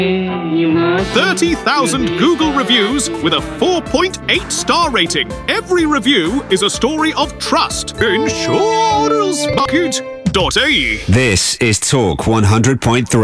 30,000 Google reviews with a 4.8-star rating. Every review is a story of trust. Insurancemarket.ie. This is Talk 100.3.